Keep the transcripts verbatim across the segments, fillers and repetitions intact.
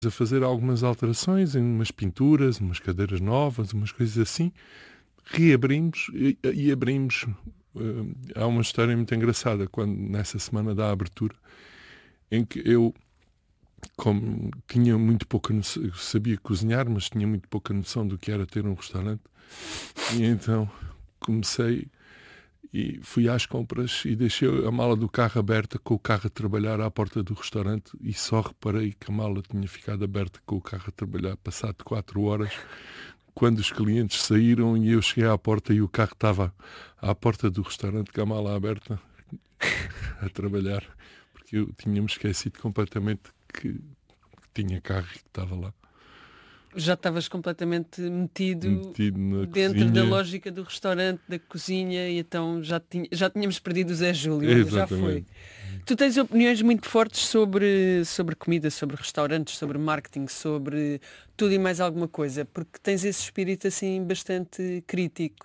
a fazer algumas alterações, em umas pinturas, umas cadeiras novas, umas coisas assim. Reabrimos e, e abrimos. Uh, há uma história muito engraçada, quando nessa semana da abertura, em que eu, como tinha muito pouca noção, sabia cozinhar, mas tinha muito pouca noção do que era ter um restaurante, e então comecei e fui às compras e deixei a mala do carro aberta, com o carro a trabalhar à porta do restaurante, e só reparei que a mala tinha ficado aberta com o carro a trabalhar passado quatro horas, quando os clientes saíram e eu cheguei à porta e o carro estava à porta do restaurante com a mala aberta a trabalhar, porque eu tinha-me esquecido completamente que, que tinha carro e que estava lá. Já estavas completamente metido, metido na dentro cozinha. da lógica do restaurante, da cozinha, e então já, tinha, já tínhamos perdido o Zé Júlio. Olha, já foi. Tu tens opiniões muito fortes sobre, sobre comida, sobre restaurantes, sobre marketing, sobre tudo e mais alguma coisa, porque tens esse espírito assim bastante crítico.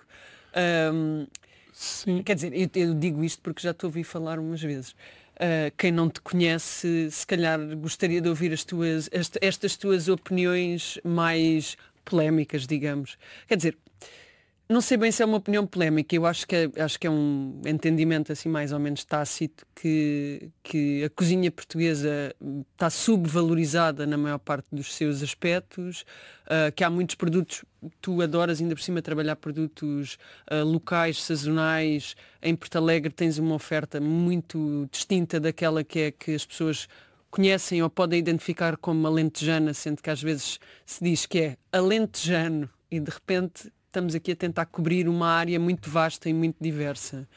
Um, Sim. Quer dizer, eu, eu digo isto porque já te ouvi falar umas vezes. Uh, quem não te conhece, se calhar gostaria de ouvir as tuas, esta, estas tuas opiniões mais polémicas, digamos. Quer dizer, não sei bem se é uma opinião polémica, eu acho que é, acho que é um entendimento assim mais ou menos tácito que, que a cozinha portuguesa está subvalorizada na maior parte dos seus aspectos, uh, que há muitos produtos, tu adoras ainda por cima trabalhar produtos uh, locais, sazonais. Em Porto Alegre tens uma oferta muito distinta daquela que é que as pessoas conhecem ou podem identificar como alentejana, sendo que às vezes se diz que é alentejano e de repente estamos aqui a tentar cobrir uma área muito vasta e muito diversa.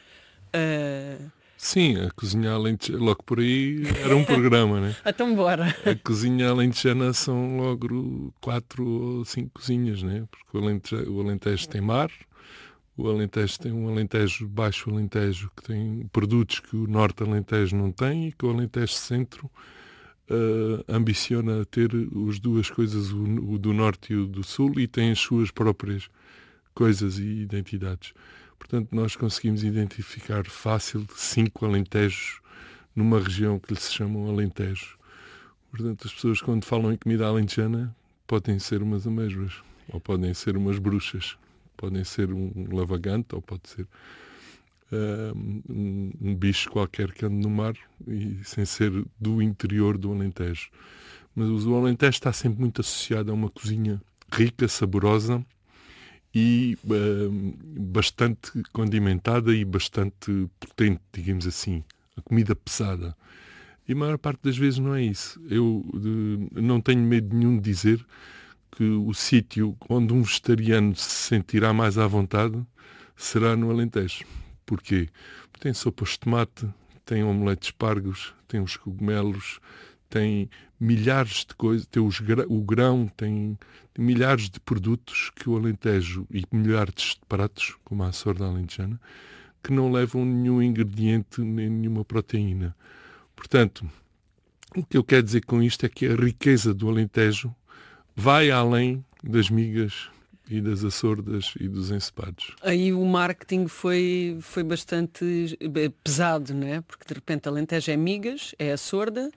Uh... Sim, a cozinha alentejana, logo por aí era um programa, né? Então bora. A cozinha alentejana são logo quatro ou cinco cozinhas, né? Porque o Alentejo, o Alentejo tem mar, o Alentejo tem um Alentejo baixo Alentejo que tem produtos que o Norte Alentejo não tem, e que o Alentejo Centro uh, ambiciona ter as duas coisas, o, o do Norte e o do Sul, e tem as suas próprias coisas e identidades. Portanto, nós conseguimos identificar fácil cinco alentejos numa região que lhe se chamam Alentejo. Portanto, as pessoas, quando falam em comida alentejana, podem ser umas amêijoas, ou podem ser umas bruxas, podem ser um lavagante, ou pode ser uh, um, um bicho qualquer que ande no mar, e sem ser do interior do Alentejo. Mas o Alentejo está sempre muito associado a uma cozinha rica, saborosa, e uh, bastante condimentada e bastante potente, digamos assim, a comida pesada. E a maior parte das vezes não é isso. Eu uh, não tenho medo nenhum de dizer que o sítio onde um vegetariano se sentirá mais à vontade será no Alentejo. Porquê? Porque tem sopas de tomate, tem omelete de espargos, tem os cogumelos, tem milhares de coisas, tem os, o grão, tem, tem milhares de produtos que o Alentejo, e milhares de pratos, como a sorda alentejana, que não levam nenhum ingrediente nem nenhuma proteína. Portanto, o que eu quero dizer com isto é que a riqueza do Alentejo vai além das migas e das açordas e dos ensopados. Aí o marketing foi, foi bastante pesado, não é? Porque de repente Alentejo é migas, é açorda,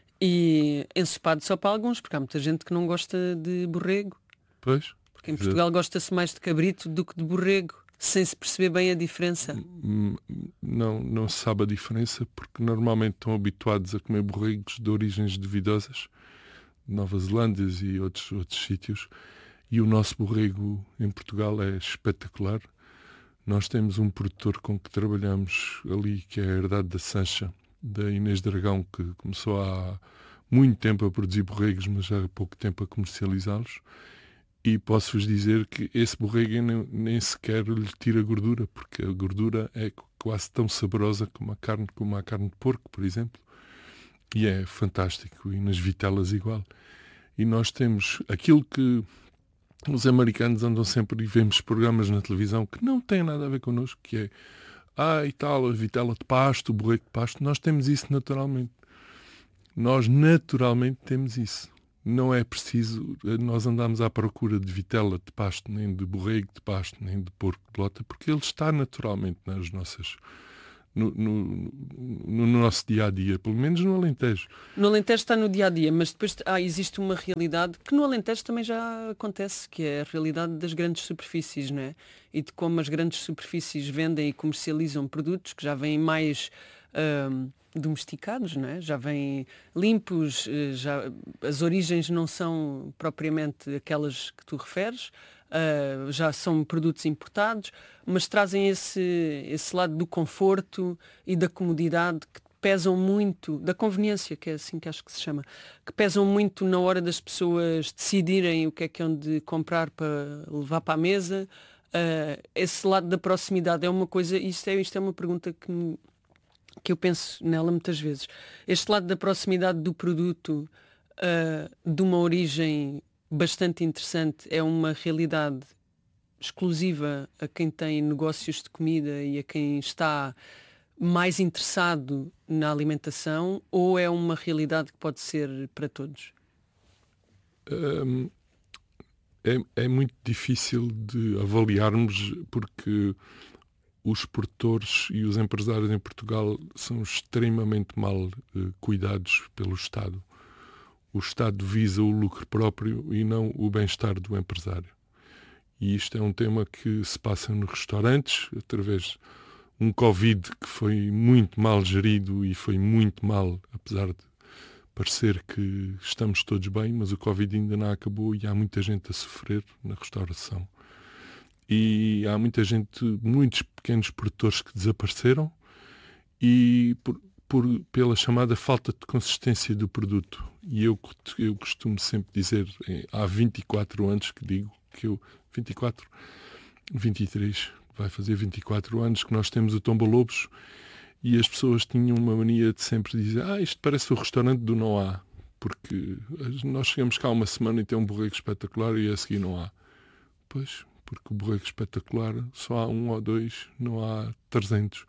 e ensopado só para alguns, porque há muita gente que não gosta de borrego. Pois. Porque em Portugal gosta-se mais de cabrito do que de borrego, sem se perceber bem a diferença. Não, não se sabe a diferença, porque normalmente estão habituados a comer borregos de origens duvidosas, Nova Zelândia e outros, outros sítios, e o nosso borrego em Portugal é espetacular. Nós temos um produtor com que trabalhamos ali, que é a Herdade da Sancha, da Inês Dragão, que começou há muito tempo a produzir borregos, mas já há pouco tempo a comercializá-los. E posso-vos dizer que esse borrego nem, nem sequer lhe tira gordura, porque a gordura é quase tão saborosa como a carne, como a carne de porco, por exemplo. E é fantástico, e nas vitelas igual. E nós temos aquilo que os americanos andam sempre, e vemos programas na televisão que não têm nada a ver connosco, que é ah, e tal, a vitela de pasto, o borrego de pasto. Nós temos isso naturalmente. Nós naturalmente temos isso. Não é preciso nós andarmos à procura de vitela de pasto, nem de borrego de pasto, nem de porco de lota, porque ele está naturalmente nas nossas, no, no, no nosso dia-a-dia, pelo menos no Alentejo. No Alentejo está no dia-a-dia, mas depois ah, existe uma realidade que no Alentejo também já acontece, que é a realidade das grandes superfícies, não é? E de como as grandes superfícies vendem e comercializam produtos que já vêm mais hum, domesticados, não é? Já vêm limpos, já, as origens não são propriamente aquelas que tu referes, uh, já são produtos importados, mas trazem esse, esse lado do conforto e da comodidade que pesam muito, da conveniência, que é assim que acho que se chama, que pesam muito na hora das pessoas decidirem o que é que hão de comprar para levar para a mesa. Uh, esse lado da proximidade é uma coisa, isto é, isto é uma pergunta que, me, que eu penso nela muitas vezes. Este lado da proximidade do produto, uh, de uma origem bastante interessante, é uma realidade exclusiva a quem tem negócios de comida e a quem está mais interessado na alimentação, ou é uma realidade que pode ser para todos? Um, é, é muito difícil de avaliarmos, porque os produtores e os empresários em Portugal são extremamente mal uh, cuidados pelo Estado. O Estado visa o lucro próprio e não o bem-estar do empresário. E isto é um tema que se passa nos restaurantes, através de um Covid que foi muito mal gerido e foi muito mal, apesar de parecer que estamos todos bem, mas o Covid ainda não acabou e há muita gente a sofrer na restauração. E há muita gente, muitos pequenos produtores que desapareceram e por, por, pela chamada falta de consistência do produto. E eu, eu costumo sempre dizer, há vinte e quatro anos que digo, que eu, vinte e quatro, vinte e três, vai fazer vinte e quatro anos que nós temos o Tomba Lobos, e as pessoas tinham uma mania de sempre dizer, ah, isto parece o restaurante do não há, porque nós chegamos cá uma semana e tem um borrego espetacular e a seguir não há. Pois, porque o borrego espetacular só há um ou dois, não há trezentos.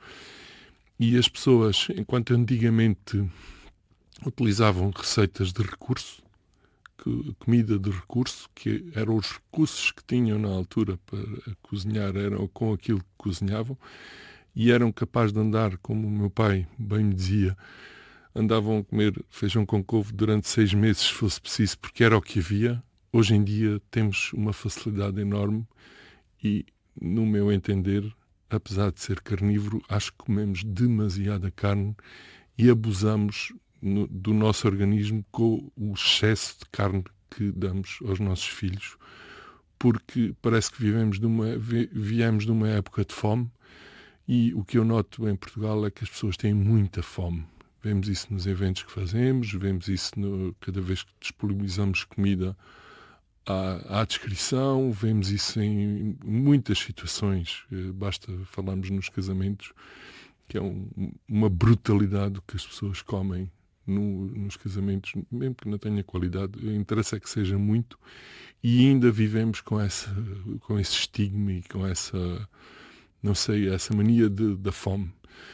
E as pessoas, enquanto antigamente utilizavam receitas de recurso, que, comida de recurso, que eram os recursos que tinham na altura para cozinhar, eram com aquilo que cozinhavam, e eram capazes de andar, como o meu pai bem me dizia, andavam a comer feijão com couve durante seis meses, se fosse preciso, porque era o que havia. Hoje em dia temos uma facilidade enorme e, no meu entender, apesar de ser carnívoro, acho que comemos demasiada carne e abusamos no, do nosso organismo com o excesso de carne que damos aos nossos filhos, porque parece que vivemos de uma, viemos de uma época de fome. E o que eu noto em Portugal é que as pessoas têm muita fome. Vemos isso nos eventos que fazemos, vemos isso no, cada vez que disponibilizamos comida à, à descrição, vemos isso em muitas situações. Basta falarmos nos casamentos, que é um, uma brutalidade o que as pessoas comem no, nos casamentos, mesmo que não tenha qualidade. O interesse é que seja muito, e ainda vivemos com, essa, com esse estigma e com essa... não sei, essa mania de, da fome.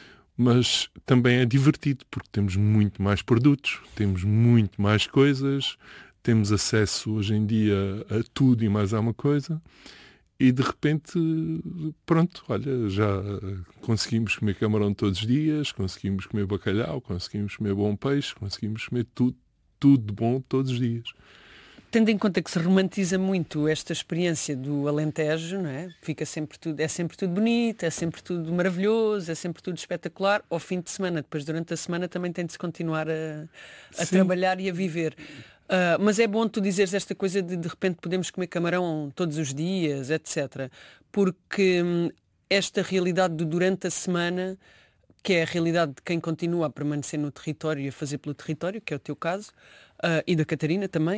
Mas também é divertido, porque temos muito mais produtos, temos muito mais coisas, temos acesso hoje em dia a tudo e mais alguma coisa, e de repente, pronto, olha, já conseguimos comer camarão todos os dias, conseguimos comer bacalhau, conseguimos comer bom peixe, conseguimos comer tudo, tudo de bom todos os dias. Tendo em conta que se romantiza muito esta experiência do Alentejo, não é? Fica sempre tudo, é sempre tudo bonito, é sempre tudo maravilhoso, é sempre tudo espetacular, ao fim de semana. Depois, durante a semana, também tem de se continuar a, a trabalhar e a viver. Uh, mas é bom tu dizeres esta coisa de de repente podemos comer camarão todos os dias, etcétera. Porque hum, esta realidade do durante a semana, que é a realidade de quem continua a permanecer no território e a fazer pelo território, que é o teu caso, uh, e da Catarina também,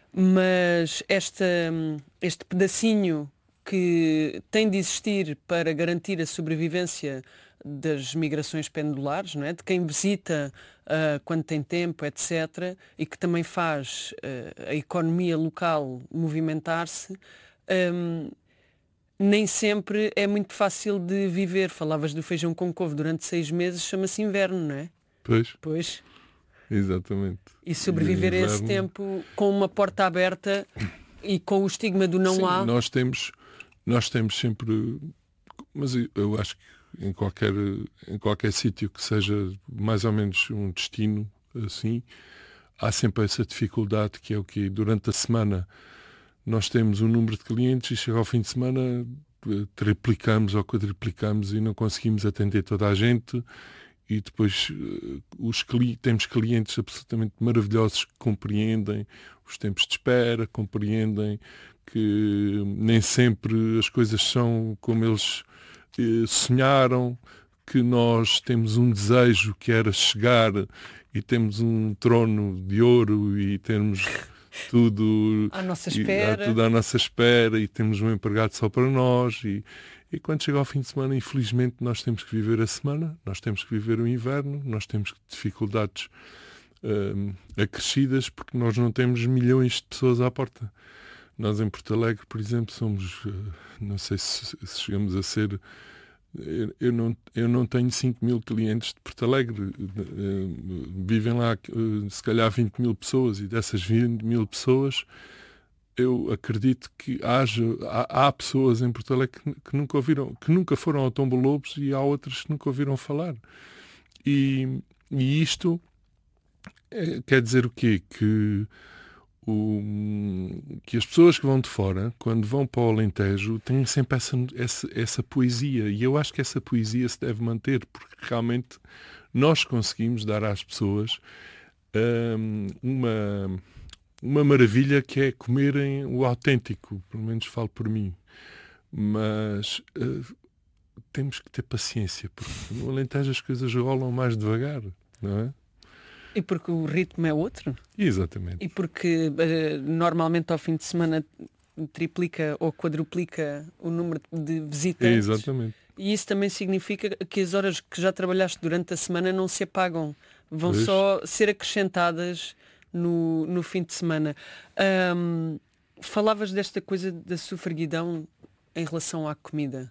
mas esta, este pedacinho que tem de existir para garantir a sobrevivência das migrações pendulares, não é? De quem visita uh, quando tem tempo, etcétera, e que também faz uh, a economia local movimentar-se, um, nem sempre é muito fácil de viver. Falavas do feijão com couve durante seis meses, chama-se inverno, não é? Pois. Pois. Exatamente. E sobreviver e a esse tempo com uma porta aberta e com o estigma do não Sim, há. Nós temos, nós temos sempre, mas eu, eu acho que em qualquer, em qualquer sítio que seja mais ou menos um destino assim, há sempre essa dificuldade que é o que durante a semana nós temos um número de clientes e chega ao fim de semana triplicamos ou quadriplicamos e não conseguimos atender toda a gente. E depois os cli- temos clientes absolutamente maravilhosos que compreendem os tempos de espera, compreendem que nem sempre as coisas são como eles eh, sonharam, que nós temos um desejo que era chegar e temos um trono de ouro e temos tudo à nossa e, espera. há tudo à nossa espera e temos um empregado só para nós e E quando chega ao fim de semana, infelizmente, nós temos que viver a semana, nós temos que viver o inverno, nós temos dificuldades hum, acrescidas porque nós não temos milhões de pessoas à porta. Nós em Porto Alegre, por exemplo, somos, não sei se, se chegamos a ser, eu não, eu não tenho cinco mil clientes de Porto Alegre, vivem lá se calhar vinte mil pessoas e dessas vinte mil pessoas eu acredito que haja, há, há pessoas em Porto Alegre que, que nunca ouviram, que nunca foram ao Tombo Lobos e há outras que nunca ouviram falar. E, e isto é, quer dizer o quê? Que, o, que as pessoas que vão de fora, quando vão para o Alentejo, têm sempre essa, essa, essa poesia. E eu acho que essa poesia se deve manter, porque realmente nós conseguimos dar às pessoas hum, uma... uma maravilha que é comerem o autêntico, pelo menos falo por mim. Mas uh, temos que ter paciência, porque no Alentejo as coisas rolam mais devagar, não é? E porque o ritmo é outro? Exatamente. E porque uh, normalmente ao fim de semana triplica ou quadruplica o número de visitantes. Exatamente. E isso também significa que as horas que já trabalhaste durante a semana não se apagam. Vão Pois. só ser acrescentadas No, no fim de semana. Um, falavas desta coisa da sofreguidão em relação à comida.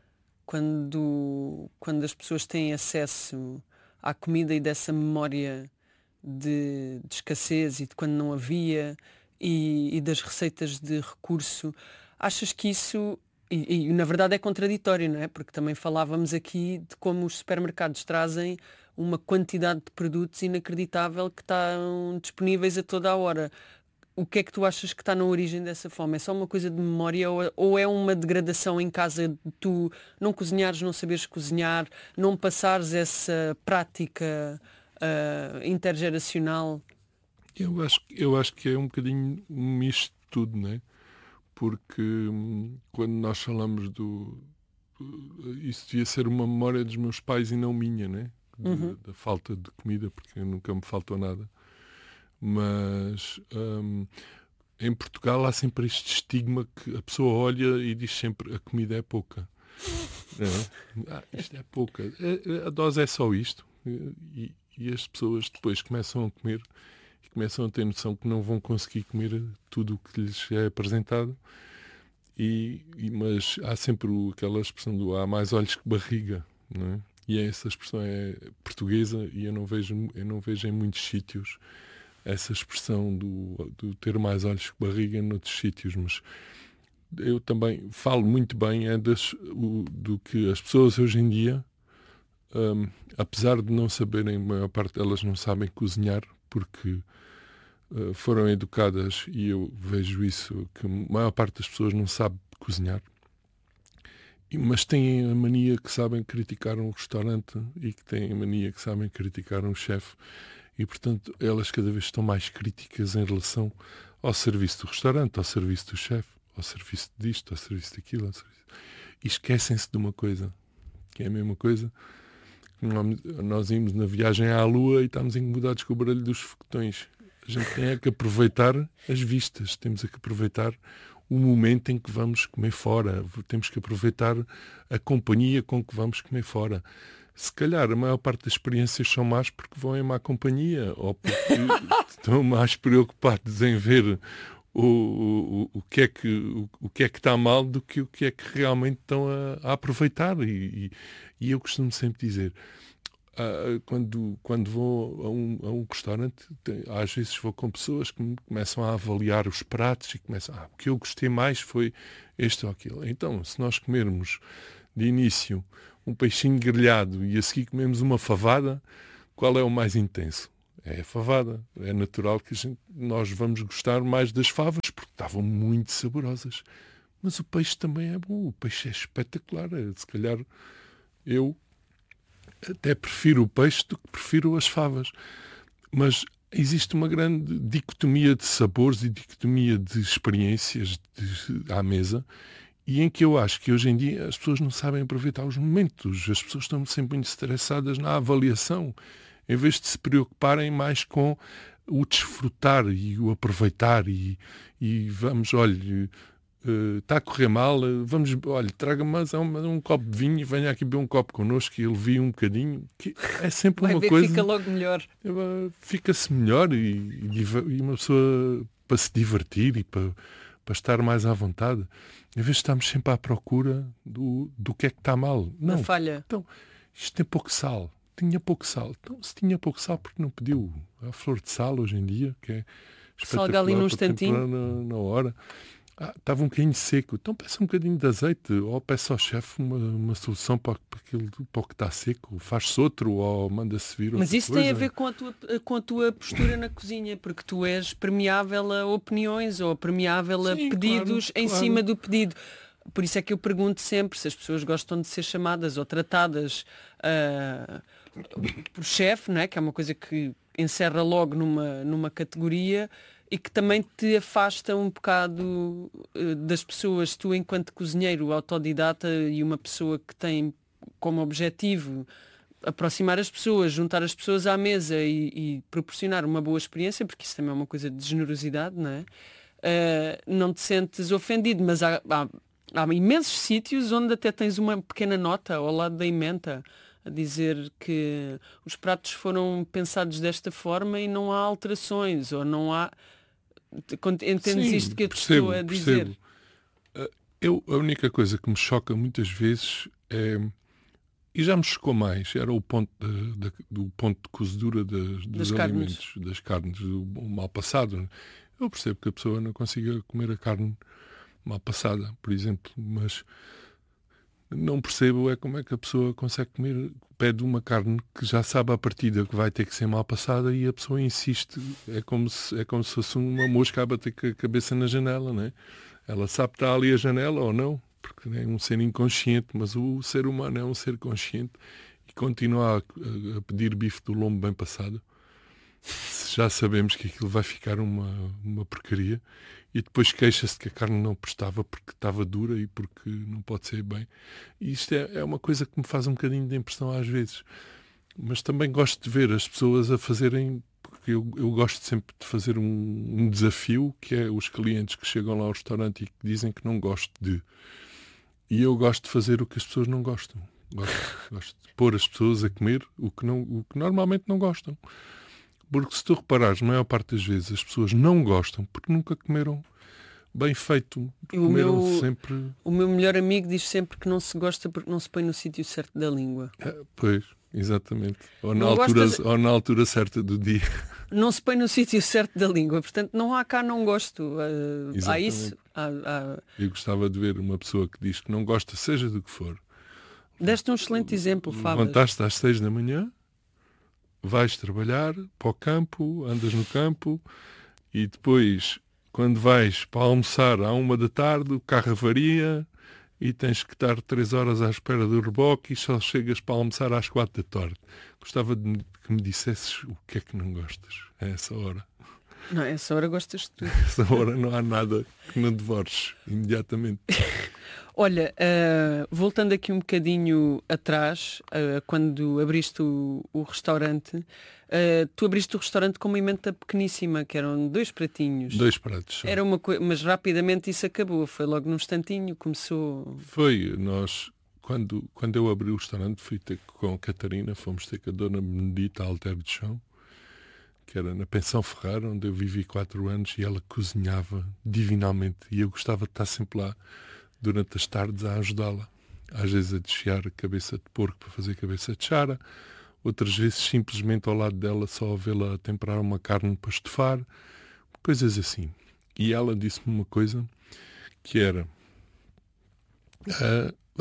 Quando, quando as pessoas têm acesso à comida e dessa memória de, de escassez e de quando não havia e, e das receitas de recurso, achas que isso... E, e na verdade é contraditório, não é? Porque também falávamos aqui de como os supermercados trazem uma quantidade de produtos inacreditável que estão disponíveis a toda a hora. O que é que tu achas que está na origem dessa fome? É só uma coisa de memória ou, ou é uma degradação em casa de tu não cozinhares, não saberes cozinhar, não passares essa prática uh, intergeracional? Eu acho, eu acho que é um bocadinho um misto de tudo, não é? Porque hum, quando nós falamos do... Isso devia ser uma memória dos meus pais e não minha, né? De, Uhum. da falta de comida, porque nunca me faltou nada. Mas hum, em Portugal há sempre este estigma que a pessoa olha e diz sempre a comida é pouca. É? Ah, isto é pouca. A, a dose é só isto. E, e as pessoas depois começam a comer e começam a ter noção que não vão conseguir comer tudo o que lhes é apresentado. E, e, mas há sempre o, aquela expressão do há mais olhos que barriga, não é? E essa expressão é portuguesa e eu não vejo, eu não vejo em muitos sítios essa expressão do, do ter mais olhos que barriga noutros sítios, mas eu também falo muito bem é das, o, do que as pessoas hoje em dia, um, apesar de não saberem, a maior parte delas não sabem cozinhar, porque uh, foram educadas, e eu vejo isso, que a maior parte das pessoas não sabe cozinhar, mas têm a mania que sabem criticar um restaurante e que têm a mania que sabem criticar um chefe e, portanto, elas cada vez estão mais críticas em relação ao serviço do restaurante, ao serviço do chefe, ao serviço disto, ao serviço daquilo. Ao serviço... E esquecem-se de uma coisa, que é a mesma coisa que nós íamos na viagem à Lua e estamos incomodados com o barulho dos foguetões. A gente tem é que aproveitar as vistas, temos é que aproveitar o momento em que vamos comer fora. Temos que aproveitar a companhia com que vamos comer fora. Se calhar a maior parte das experiências são más porque vão em má companhia ou porque estão mais preocupados em ver o, o, o, que é que, o, o que é que está mal do que o que é que realmente estão a, a aproveitar. E, e, e eu costumo sempre dizer, Uh, quando, quando vou a um, a um restaurante, tem, às vezes vou com pessoas que me começam a avaliar os pratos e começam, ah, o que eu gostei mais foi este ou aquilo. Então, se nós comermos de início um peixinho grelhado e a seguir comemos uma favada, qual é o mais intenso? É a favada. É natural que a gente, nós vamos gostar mais das favas porque estavam muito saborosas. Mas o peixe também é bom. O peixe é espetacular. É, se calhar eu até prefiro o peixe do que prefiro as favas. Mas existe uma grande dicotomia de sabores e dicotomia de experiências de, à mesa, e em que eu acho que hoje em dia as pessoas não sabem aproveitar os momentos. As pessoas estão sempre muito estressadas na avaliação, em vez de se preocuparem mais com o desfrutar e o aproveitar e, e vamos, olha, uh, está a correr mal, uh, vamos, olha, traga-me mais um, um copo de vinho e venha aqui beber um copo connosco e ele vi um bocadinho, que é sempre Vai uma ver, coisa... fica logo melhor. Uh, fica-se melhor e, e, e uma pessoa para se divertir e para, para estar mais à vontade, em vez de estarmos sempre à procura do, do que é que está mal. Não, da falha. Então, isto tem pouco sal. Tinha pouco sal. Então, se tinha pouco sal, porque não pediu a flor de sal hoje em dia, que é salga ali num instantinho. Na, na hora. Ah, estava um bocadinho seco. Então peça um bocadinho de azeite ou peça ao chefe uma, uma solução para, para, aquilo, para o que está seco. Faz-se outro ou manda-se vir outra Mas isso coisa. tem a ver com a, tua, com a tua postura na cozinha, porque tu és permeável a opiniões ou permeável a Sim, pedidos claro, em claro. cima do pedido. Por isso é que eu pergunto sempre se as pessoas gostam de ser chamadas ou tratadas uh, por chefe, não é? Que é uma coisa que encerra logo numa, numa categoria e que também te afasta um bocado uh, das pessoas. Tu, enquanto cozinheiro autodidata e uma pessoa que tem como objetivo aproximar as pessoas, juntar as pessoas à mesa e, e proporcionar uma boa experiência, porque isso também é uma coisa de generosidade, não é? Uh, não te sentes ofendido, mas há, há Há imensos sítios onde até tens uma pequena nota ao lado da ementa a dizer que os pratos foram pensados desta forma e não há alterações, ou não há... Entendes Sim, isto que eu te percebo, estou a dizer? Percebo. Eu, a única coisa que me choca muitas vezes é... E já me chocou mais, era o ponto de, de, do ponto de cozedura das, dos Das alimentos, carnes. das carnes, o, o mal passado. Eu percebo que a pessoa não consiga comer a carne mal passada, por exemplo, mas não percebo é como é que a pessoa consegue comer, pede uma carne que já sabe à partida que vai ter que ser mal passada e a pessoa insiste. É como se, é como se fosse uma mosca a bater com a cabeça na janela, não é? Ela sabe que está ali a janela ou não, porque é um ser inconsciente, mas o ser humano é um ser consciente e continua a, a, a pedir bife do lombo bem passado. Já sabemos que aquilo vai ficar uma, uma porcaria e depois queixa-se que a carne não prestava porque estava dura e porque não pode ser bem. E isto é, é uma coisa que me faz um bocadinho de impressão às vezes. Mas também gosto de ver as pessoas a fazerem, porque eu, eu gosto sempre de fazer um, um desafio, que é os clientes que chegam lá ao restaurante e que dizem que não gostam de. E eu gosto de fazer o que as pessoas não gostam. Gosto, gosto de pôr as pessoas a comer o que, não, o que normalmente não gostam. Porque se tu reparares, a maior parte das vezes as pessoas não gostam porque nunca comeram bem feito. O Comeram meu, sempre... o meu melhor amigo diz sempre que não se gosta porque não se põe no sítio certo da língua. É, pois, exatamente. Ou na, Não altura, gostas- ou na altura certa do dia. Não se põe no sítio certo da língua, portanto não há cá não gosto. Uh, há Exatamente. isso. Há, há... Eu gostava de ver uma pessoa que diz que não gosta, seja do que for. Deste um excelente exemplo, Fábio. Levantaste às seis da manhã, vais trabalhar para o campo, andas no campo e depois, quando vais para almoçar à uma da tarde, o carro avaria e tens que estar três horas à espera do reboque e só chegas para almoçar às quatro da tarde. Gostava de que me dissesses o que é que não gostas a essa hora. Não, essa hora gostas de tudo. A essa hora não há nada que não devores imediatamente. Olha, uh, voltando aqui um bocadinho atrás, uh, quando abriste o, o restaurante, uh, tu abriste o restaurante com uma emenda pequeníssima, que eram dois pratinhos. Dois pratos só. Era uma coi- mas rapidamente isso acabou, foi logo num instantinho, começou... Foi, nós, quando, quando eu abri o restaurante, fui ter com a Catarina, fomos ter com a Dona Benedita Alter de Chão, que era na Pensão Ferrara, onde eu vivi quatro anos, e ela cozinhava divinalmente, e eu gostava de estar sempre lá, durante as tardes, a ajudá-la. Às vezes a desfiar a cabeça de porco para fazer cabeça de chara, outras vezes simplesmente ao lado dela só a vê-la temperar uma carne para estofar, coisas assim. E ela disse-me uma coisa que era, uh, uh,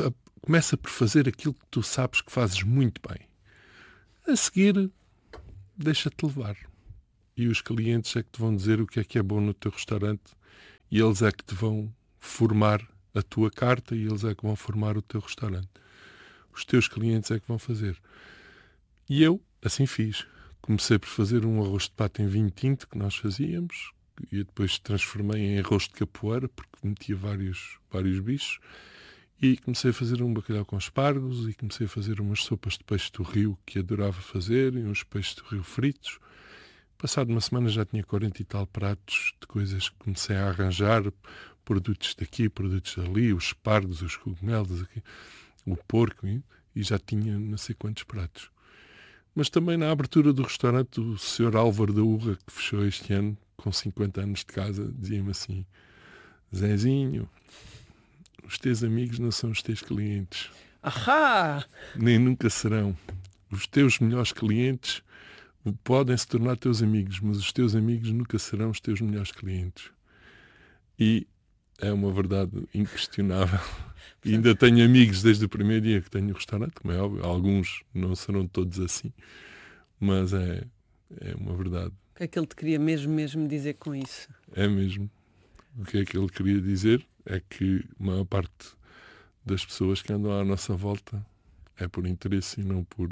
começa por fazer aquilo que tu sabes que fazes muito bem. A seguir, deixa-te levar. E os clientes é que te vão dizer o que é que é bom no teu restaurante e eles é que te vão formar a tua carta e eles é que vão formar o teu restaurante. Os teus clientes é que vão fazer. E eu, assim fiz. Comecei por fazer um arroz de pato em vinho tinto que nós fazíamos e depois transformei em arroz de capoeira porque metia vários, vários bichos e comecei a fazer um bacalhau com espargos e comecei a fazer umas sopas de peixe do rio que adorava fazer e uns peixes do rio fritos. Passado uma semana já tinha quarenta e tal pratos de coisas que comecei a arranjar, produtos daqui, produtos dali, os espargos, os cogumelos, aqui, o porco, e já tinha não sei quantos pratos. Mas também na abertura do restaurante, o senhor Álvaro da Urra, que fechou este ano, com cinquenta anos de casa, dizia-me assim: Zezinho, os teus amigos não são os teus clientes. Ahá! Nem nunca serão. Os teus melhores clientes podem se tornar teus amigos, mas os teus amigos nunca serão os teus melhores clientes. E é uma verdade inquestionável. E ainda tenho amigos desde o primeiro dia que tenho o restaurante, como é óbvio. Alguns não serão todos assim, mas é, é uma verdade. O que é que ele te queria mesmo, mesmo dizer com isso? É mesmo. O que é que ele queria dizer é que a maior parte das pessoas que andam à nossa volta é por interesse e não por...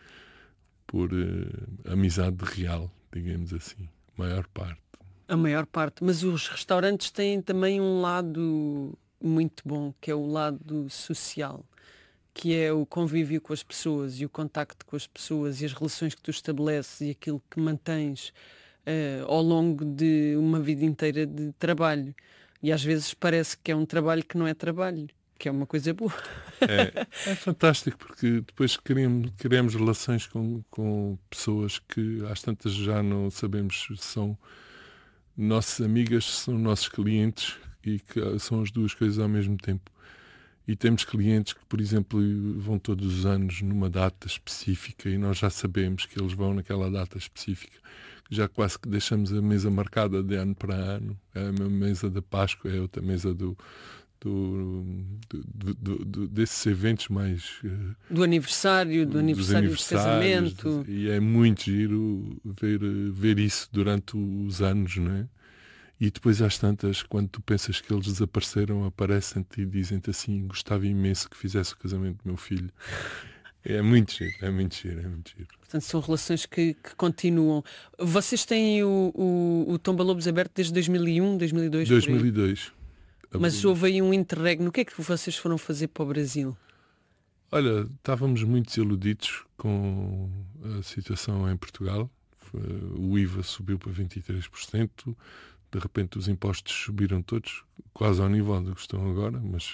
por uh, amizade real, digamos assim, maior parte. A maior parte, mas os restaurantes têm também um lado muito bom, que é o lado social, que é o convívio com as pessoas e o contacto com as pessoas e as relações que tu estabeleces e aquilo que mantens uh, ao longo de uma vida inteira de trabalho. E às vezes parece que é um trabalho que não é trabalho, que é uma coisa boa. É, é fantástico, porque depois criamos, criamos relações com, com pessoas que às tantas já não sabemos se são nossas amigas, se são nossos clientes, e que são as duas coisas ao mesmo tempo. E temos clientes que, por exemplo, vão todos os anos numa data específica e nós já sabemos que eles vão naquela data específica. Já quase que deixamos a mesa marcada de ano para ano. É a mesma mesa da Páscoa, é outra mesa do... Do, do, do, do, desses eventos mais... Uh, do aniversário, do aniversário de casamento. E é muito giro ver, ver isso durante os anos, não é? E depois às tantas, quando tu pensas que eles desapareceram, aparecem-te e dizem-te assim: gostava imenso que fizesse o casamento do meu filho. É muito giro, é muito giro, é muito giro. Portanto, são relações que, que continuam. Vocês têm o, o, o Tomba Lobos aberto desde dois mil e um, dois mil e dois? dois mil e dois. Mas houve aí um interregno. O que é que vocês foram fazer para o Brasil? Olha, estávamos muito desiludidos com a situação em Portugal. O I V A subiu para vinte e três por cento. De repente os impostos subiram todos, quase ao nível do que estão agora. Mas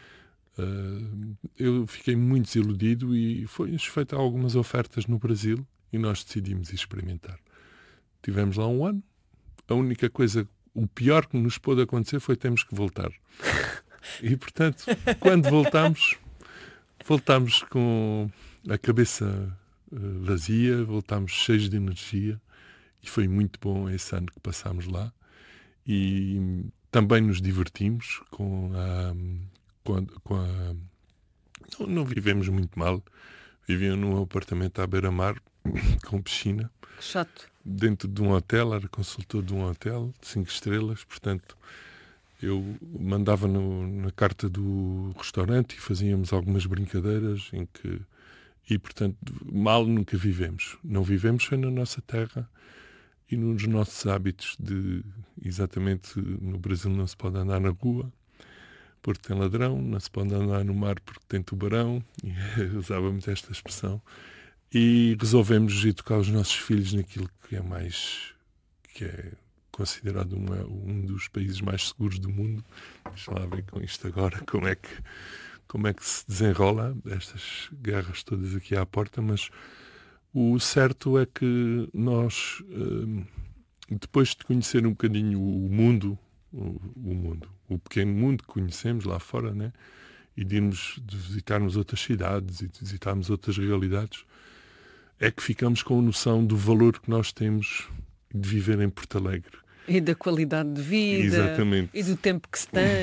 uh, eu fiquei muito desiludido e foi-nos feita algumas ofertas no Brasil e nós decidimos experimentar. Tivemos lá um ano. A única coisa... O pior que nos pôde acontecer foi termos que voltar. E, portanto, quando voltámos, voltámos com a cabeça uh, vazia, voltámos cheios de energia e foi muito bom esse ano que passámos lá. E também nos divertimos com a... Com a, com a não, não vivemos muito mal. Vivíamos num apartamento à beira-mar, com piscina. Que chato. Dentro de um hotel, era consultor de um hotel de cinco estrelas, portanto eu mandava no, na carta do restaurante e fazíamos algumas brincadeiras em que, e portanto mal nunca vivemos. Não vivemos foi na nossa terra e nos nossos hábitos de, exatamente, no Brasil não se pode andar na rua porque tem ladrão, não se pode andar no mar porque tem tubarão, e usávamos esta expressão. E resolvemos educar os nossos filhos naquilo que é mais, que é considerado uma, um dos países mais seguros do mundo. Deixa lá ver com isto agora como é que, como é que se desenrola estas guerras todas aqui à porta, mas o certo é que nós, depois de conhecer um bocadinho o mundo, o, o mundo, o pequeno mundo que conhecemos lá fora, né? E de irmos de visitarmos outras cidades e de visitarmos outras realidades, é que ficamos com a noção do valor que nós temos de viver em Porto Alegre. E da qualidade de vida. Exatamente. E do tempo que se tem.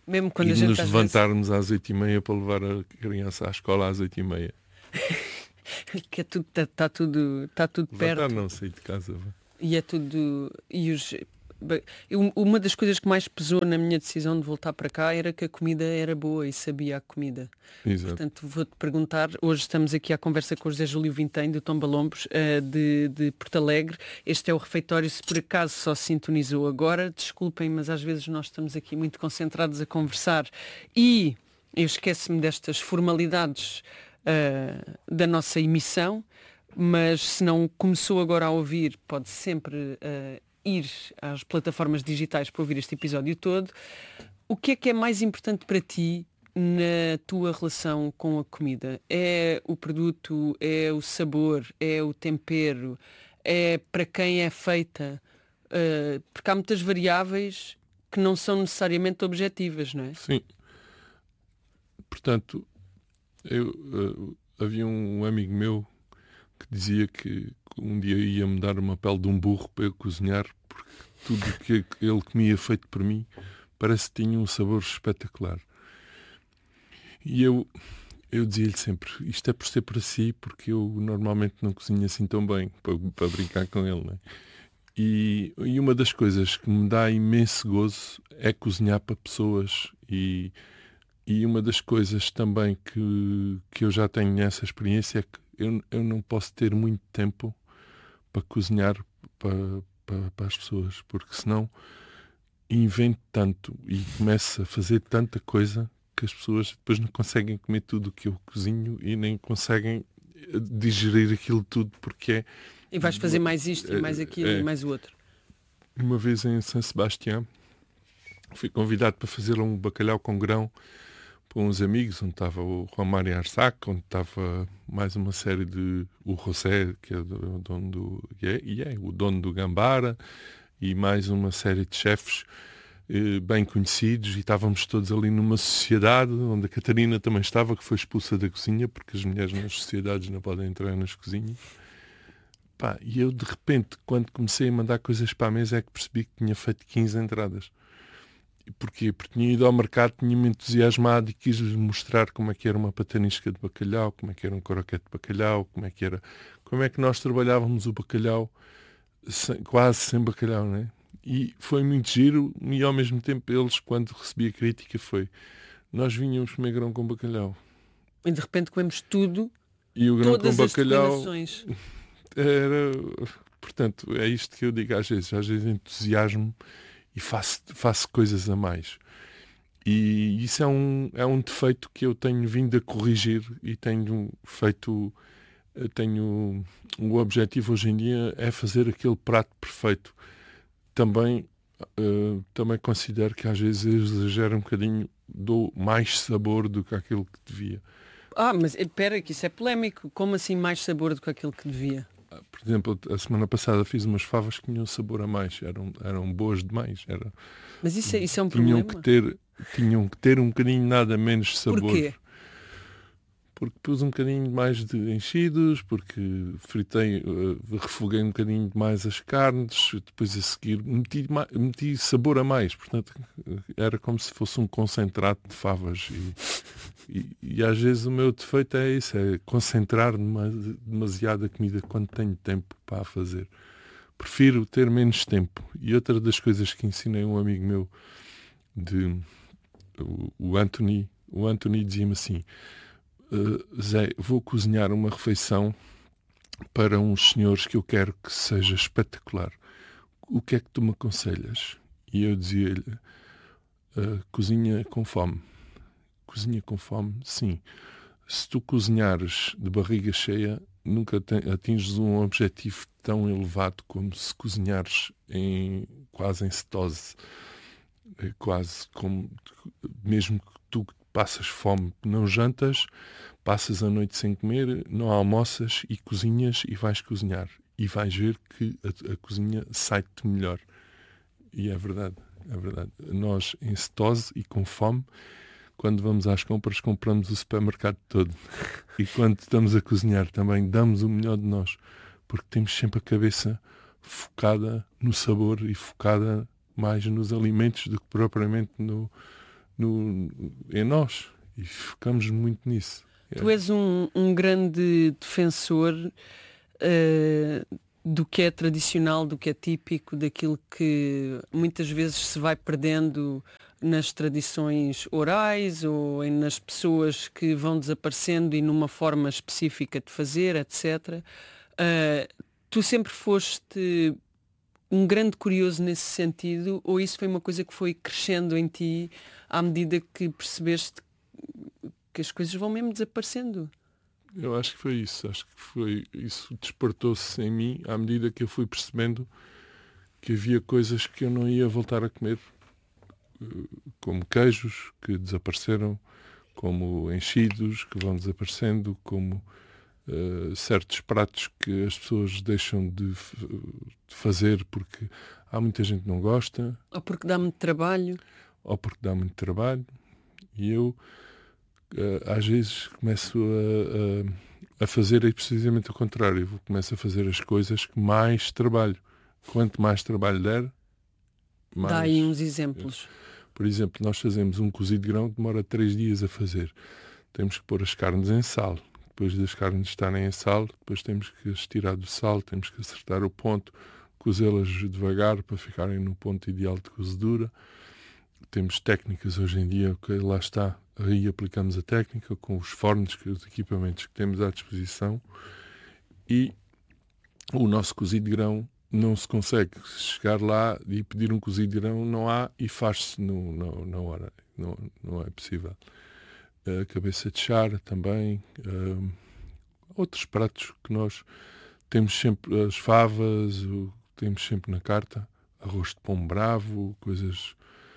Mesmo quando e a gente nos às levantarmos vezes... às oito e meia para levar a criança à escola às oito e meia. Que é tudo, está tá tudo, tá tudo Levantar perto. não, sair de casa. Vai. E é tudo... E os... Uma das coisas que mais pesou na minha decisão de voltar para cá era que a comida era boa e sabia a comida. Exato. Portanto, vou-te perguntar, hoje estamos aqui à conversa com o José Júlio Vintém, do Tom Balombos, de, de Porto Alegre. Este é o refeitório, se por acaso só se sintonizou agora, desculpem, mas às vezes nós estamos aqui muito concentrados a conversar e eu esqueço-me destas formalidades uh, da nossa emissão, mas se não começou agora a ouvir, pode sempre... Uh, ir às plataformas digitais para ouvir este episódio todo. O que é que é mais importante para ti na tua relação com a comida? É o produto, é o sabor, é o tempero, é para quem é feita? Uh, porque há muitas variáveis que não são necessariamente objetivas, não é? Sim. Portanto, eu, uh, havia um amigo meu que dizia que um dia ia-me dar uma pele de um burro para eu cozinhar, porque tudo o que ele comia feito por mim parece que tinha um sabor espetacular. E eu, eu dizia-lhe sempre, isto é por ser para si, porque eu normalmente não cozinho assim tão bem, para, para brincar com ele. Não é? E, e uma das coisas que me dá imenso gozo é cozinhar para pessoas. E, e uma das coisas também que, que eu já tenho nessa experiência é que eu, eu não posso ter muito tempo para cozinhar para, para, para as pessoas, porque senão invento tanto e começo a fazer tanta coisa que as pessoas depois não conseguem comer tudo o que eu cozinho e nem conseguem digerir aquilo tudo, porque é... E vais fazer mais isto e mais aquilo é, e mais o outro. Uma vez em São Sebastião fui convidado para fazer um bacalhau com grão para uns amigos, onde estava o Juan Mário Arsac, onde estava mais uma série de... o José, que é o dono do... E é, e é o dono do Gambara, e mais uma série de chefes eh, bem conhecidos, e estávamos todos ali numa sociedade, onde a Catarina também estava, que foi expulsa da cozinha, porque as mulheres nas sociedades não podem entrar nas cozinhas. Pá, e eu, de repente, quando comecei a mandar coisas para a mesa, é que percebi que tinha feito quinze entradas. E porquê? Porque tinha ido ao mercado, tinha-me entusiasmado e quis-lhes mostrar como é que era uma patanisca de bacalhau, como é que era um croquete de bacalhau, como é que era, como é que nós trabalhávamos o bacalhau sem, quase sem bacalhau, não é? E foi muito giro, e ao mesmo tempo eles, quando recebi a crítica, foi: nós vinhamos comer grão com bacalhau. E de repente comemos tudo, e o grão todas com as bacalhau declinações. Era, portanto, é isto que eu digo às vezes, às vezes entusiasmo e faço, faço coisas a mais. E isso é um, é um defeito que eu tenho vindo a corrigir e tenho feito, tenho, o objetivo hoje em dia é fazer aquele prato perfeito. Também, uh, também considero que às vezes exagero um bocadinho, dou mais sabor do que aquilo que devia. Ah, mas espera, que isso é polémico. Como assim mais sabor do que aquilo que devia? Por exemplo, a semana passada fiz umas favas que tinham sabor a mais, eram, eram boas demais. Era, Mas isso é, isso é um tinham problema? Que ter, tinham que ter um bocadinho nada menos sabor. Porquê? Porque pus um bocadinho mais de enchidos, porque fritei, uh, refoguei um bocadinho mais as carnes, depois a seguir meti, meti sabor a mais. Portanto, era como se fosse um concentrado de favas. E, e, e às vezes o meu defeito é isso, é concentrar demasiado a comida quando tenho tempo para a fazer. Prefiro ter menos tempo. E outra das coisas que ensinei a um amigo meu, de, o, o Anthony, o Anthony dizia-me assim: Uh, Zé, vou cozinhar uma refeição para uns senhores que eu quero que seja espetacular. O que é que tu me aconselhas? E eu dizia-lhe: uh, cozinha com fome. Cozinha com fome, sim. Se tu cozinhares de barriga cheia, nunca atinges um objetivo tão elevado como se cozinhares em, quase em cetose. É quase como, mesmo que tu passas fome, não jantas, passas a noite sem comer, não almoças e cozinhas e vais cozinhar. E vais ver que a, a cozinha sai-te melhor. E é verdade, é verdade. Nós, em cetose e com fome, quando vamos às compras, compramos o supermercado todo. E quando estamos a cozinhar também, damos o melhor de nós. Porque temos sempre a cabeça focada no sabor e focada mais nos alimentos do que propriamente no... no, em nós e focamos muito nisso. Tu és um, um grande defensor uh, do que é tradicional, do que é típico, daquilo que muitas vezes se vai perdendo nas tradições orais ou em, nas pessoas que vão desaparecendo e numa forma específica de fazer, etcétera. Uh, tu sempre foste um grande curioso nesse sentido, ou isso foi uma coisa que foi crescendo em ti à medida que percebeste que as coisas vão mesmo desaparecendo? Eu acho que foi isso. Acho que foi isso despertou-se em mim à medida que eu fui percebendo que havia coisas que eu não ia voltar a comer, como queijos que desapareceram, como enchidos que vão desaparecendo, como uh, certos pratos que as pessoas deixam de, f- de fazer porque há muita gente que não gosta, Ou porque dá muito trabalho? ou porque dá muito trabalho. E eu uh, às vezes começo a, a, a fazer precisamente o contrário. Eu começo a fazer as coisas que mais trabalho. Quanto mais trabalho der, mais... Dá aí uns exemplos. Por exemplo, nós fazemos um cozido de grão que demora três dias a fazer. Temos que pôr as carnes em sal. Depois das carnes estarem em sal, depois temos que as tirar do sal, temos que acertar o ponto, cozê-las devagar para ficarem no ponto ideal de cozedura. Temos técnicas hoje em dia, que lá está, aí aplicamos a técnica com os fornos, os equipamentos que temos à disposição, e o nosso cozido de grão não se consegue chegar lá e pedir um cozido de grão, não há, e faz-se no, no, na hora, não, não é possível. A cabeça de chara também, um, outros pratos que nós temos sempre, as favas, o, temos sempre na carta, arroz de pão bravo, coisas,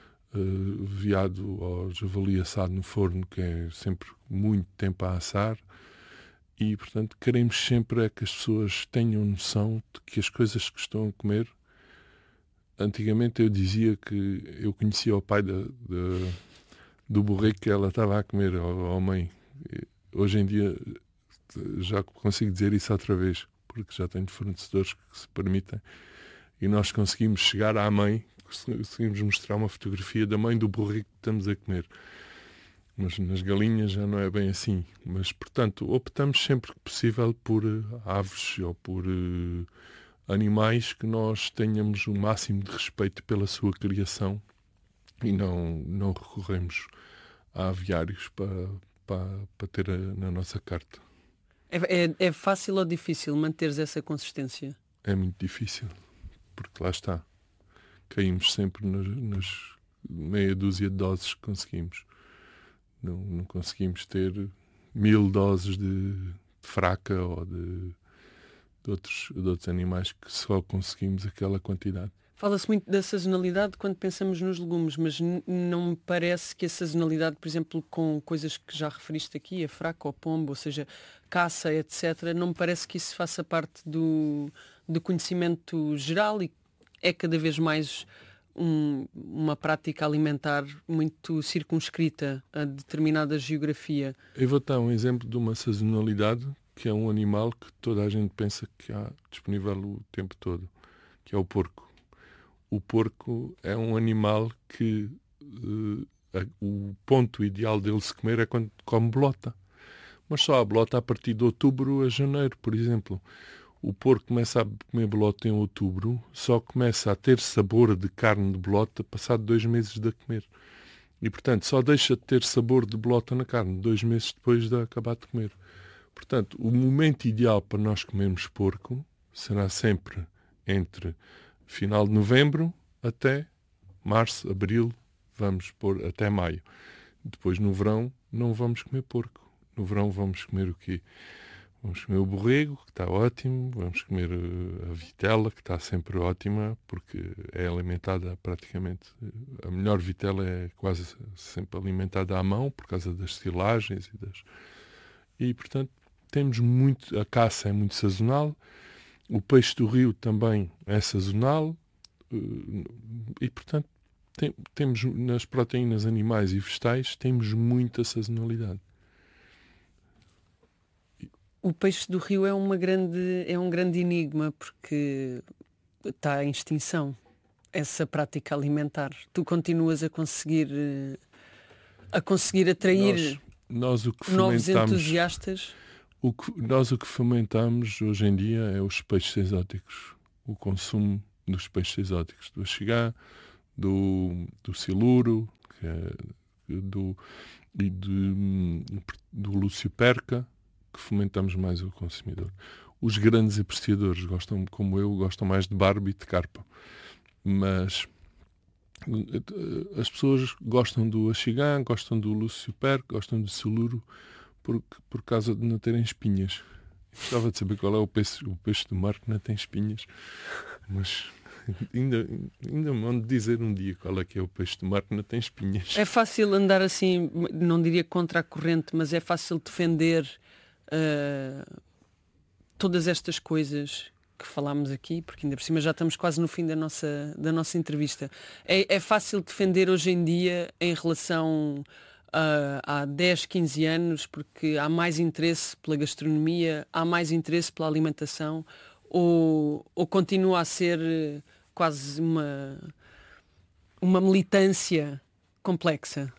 uh, veado ou javali assado no forno, que é sempre muito tempo a assar. E, portanto, queremos sempre é que as pessoas tenham noção de que as coisas que estão a comer... Antigamente eu dizia que eu conhecia o pai da, da, do borrego que ela estava a comer, ou a mãe. Hoje em dia já consigo dizer isso outra vez, porque já tenho fornecedores que se permitem. E nós conseguimos chegar à mãe, conseguimos mostrar uma fotografia da mãe do borrego que estamos a comer. Mas nas galinhas já não é bem assim. Mas, portanto, optamos sempre que possível por uh, aves ou por uh, animais que nós tenhamos o máximo de respeito pela sua criação e não, não recorremos a aviários para, para, para ter a, na nossa carta. É, é, é fácil ou difícil manteres essa consistência? É muito difícil, porque lá está. Caímos sempre nas, nas meia dúzia de doses que conseguimos. Não, não conseguimos ter mil doses de, de fraca ou de, de, outros, de outros animais que só conseguimos aquela quantidade. Fala-se muito da sazonalidade quando pensamos nos legumes, mas n- não me parece que a sazonalidade, por exemplo, com coisas que já referiste aqui, a fraca ou pombo, ou seja, caça, etcétera, não me parece que isso faça parte do, do conhecimento geral e é cada vez mais um, uma prática alimentar muito circunscrita a determinada geografia. Eu vou dar um exemplo de uma sazonalidade que é um animal que toda a gente pensa que há disponível o tempo todo, que é o porco. O porco é um animal que uh, a, o ponto ideal dele se comer é quando come bolota. Mas só há bolota a partir de outubro a janeiro, por exemplo. O porco começa a comer bolota em outubro, só começa a ter sabor de carne de bolota passado dois meses de a comer. E, portanto, só deixa de ter sabor de bolota na carne dois meses depois de acabar de comer. Portanto, o momento ideal para nós comermos porco será sempre entre final de novembro até março, abril, vamos pôr até maio. Depois, no verão, não vamos comer porco. No verão vamos comer o quê? Vamos comer o borrego, que está ótimo, vamos comer a vitela, que está sempre ótima, porque é alimentada praticamente, a melhor vitela é quase sempre alimentada à mão, por causa das silagens e das... E, portanto, temos muito, a caça é muito sazonal, o peixe do rio também é sazonal, e, portanto, tem, temos nas proteínas animais e vegetais, temos muita sazonalidade. O peixe do rio é, uma grande, é um grande enigma porque está em extinção essa prática alimentar. Tu continuas a conseguir uh, a conseguir atrair nós, nós o que novos fomentamos, entusiastas. O que, nós o que fomentamos hoje em dia é os peixes exóticos, o consumo dos peixes exóticos, do axigã, do, do siluro, que é, do, e de, do Lúcio Perca, que fomentamos mais o consumidor. Os grandes apreciadores, gostam, como eu, gostam mais de barbo e de carpa. Mas as pessoas gostam do axigã, gostam do Lúcio Perca, gostam do siluro, por, por causa de não terem espinhas. Gostava de saber qual é o peixe, o peixe do mar que não tem espinhas. Mas ainda, ainda me vão dizer um dia qual é que é o peixe do mar que não tem espinhas. É fácil andar assim, não diria contra a corrente, mas é fácil defender uh, todas estas coisas que falámos aqui, porque ainda por cima já estamos quase no fim da nossa, da nossa entrevista. É, é fácil defender hoje em dia em relação uh, há dez, quinze anos, porque há mais interesse pela gastronomia, há mais interesse pela alimentação, ou, ou continua a ser quase uma, uma militância complexa?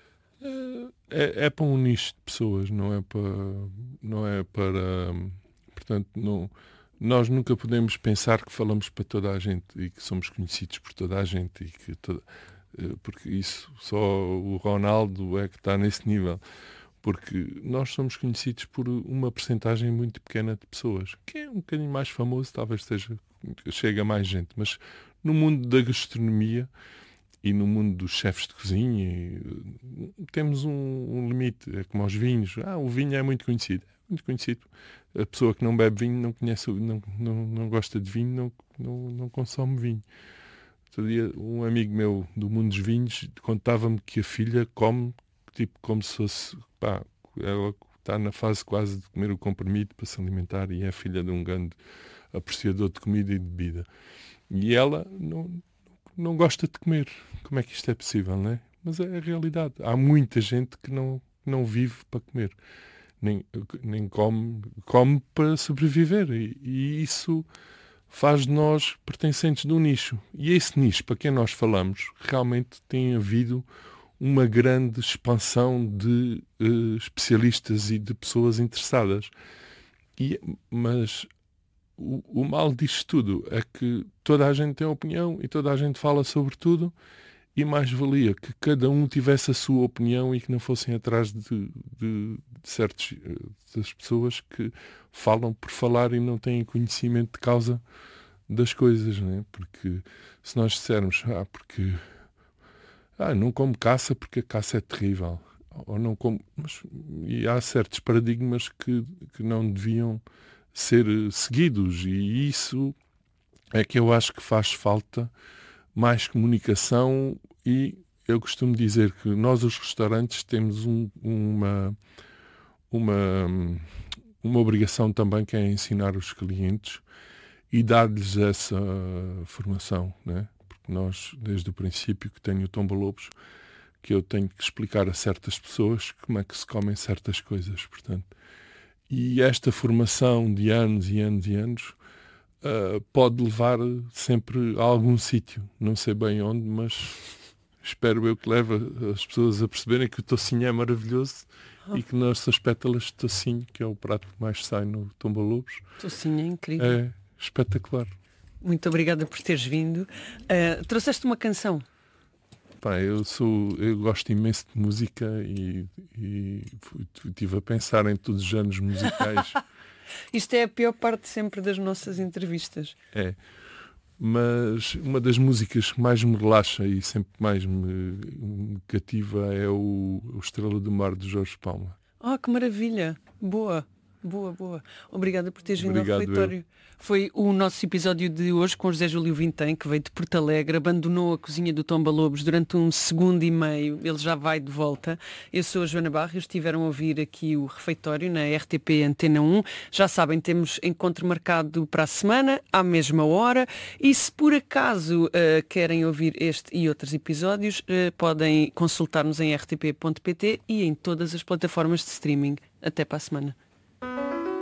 É, é para um nicho de pessoas, não é para... Não é para portanto, não... Nós nunca podemos pensar que falamos para toda a gente e que somos conhecidos por toda a gente, e que toda... porque isso só o Ronaldo é que está nesse nível, porque nós somos conhecidos por uma percentagem muito pequena de pessoas, que é um bocadinho mais famoso, talvez esteja, chega a mais gente, mas no mundo da gastronomia e no mundo dos chefes de cozinha temos um, um limite, é como aos vinhos. Ah, o vinho é muito conhecido. Muito conhecido. A pessoa que não bebe vinho, não conhece, não, não, não gosta de vinho, não, não, não consome vinho. Outro dia, um amigo meu do mundo dos vinhos contava-me que a filha come, tipo, como se fosse, pá, ela está na fase quase de comer o comprimido para se alimentar, e é filha de um grande apreciador de comida e de bebida. E ela não, não gosta de comer. Como é que isto é possível, não é? Mas é a realidade. Há muita gente que não, não vive para comer. Nem, nem come, come para sobreviver, e, e isso faz de nós pertencentes de um nicho, e esse nicho, para quem nós falamos, realmente tem havido uma grande expansão de uh, especialistas e de pessoas interessadas, e, mas o, o mal disto tudo é que toda a gente tem opinião e toda a gente fala sobre tudo, e mais valia que cada um tivesse a sua opinião e que não fossem atrás de, de, de certas das pessoas que falam por falar e não têm conhecimento de causa das coisas, não é? Porque se nós dissermos, ah, porque ah, não como caça porque a caça é terrível, ou não como, mas, e há certos paradigmas que, que não deviam ser seguidos, e isso é que eu acho que faz falta mais comunicação. E eu costumo dizer que nós, os restaurantes, temos um, uma, uma, uma obrigação também, que é ensinar os clientes e dar-lhes essa formação, né? Porque nós, desde o princípio que tenho o Tomba Lobos, que eu tenho que explicar a certas pessoas como é que se comem certas coisas, portanto. E esta formação de anos e anos e anos uh, pode levar sempre a algum sítio, não sei bem onde, mas espero eu que leve as pessoas a perceberem que o tocinho é maravilhoso, oh. E que nas pétalas de tocinho, que é o prato que mais sai no Tomba Lobos. Tocinho é incrível. É espetacular. Muito obrigada por teres vindo. Uh, trouxeste uma canção. Pá, eu, sou, eu gosto imenso de música e, e estive a pensar em todos os géneros musicais. Isto é a pior parte sempre das nossas entrevistas. É. Mas uma das músicas que mais me relaxa e sempre mais me, me cativa é o, o Estrela do Mar, de Jorge Palma. Ah, oh, que maravilha! Boa, boa, boa. Obrigada por teres vindo ao refeitório. Eu. Foi o nosso episódio de hoje com o José Júlio Vintém, que veio de Porto Alegre, abandonou a cozinha do Tomba Lobos durante um segundo e meio, ele já vai de volta. Eu sou a Joana Barros, estiveram a ouvir aqui o refeitório na R T P Antena um. Já sabem, temos encontro marcado para a semana, à mesma hora, e se por acaso uh, querem ouvir este e outros episódios, uh, podem consultar-nos em r t p ponto p t e em todas as plataformas de streaming. Até para a semana.